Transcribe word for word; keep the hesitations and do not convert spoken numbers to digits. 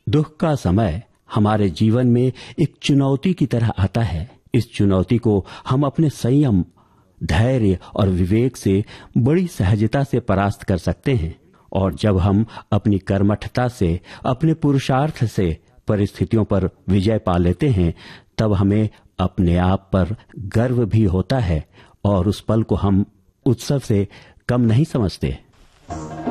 दुख का समय हमारे जीवन में एक चुनौती की तरह आता है। इस चुनौती को हम अपने संयम, धैर्य और विवेक से बड़ी सहजता से परास्त कर सकते हैं। और जब हम अपनी कर्मठता से, अपने पुरुषार्थ से परिस्थितियों पर विजय पा लेते हैं, तब हमें अपने आप पर गर्व भी होता है और उस पल को हम उत्सव से कम नहीं समझते।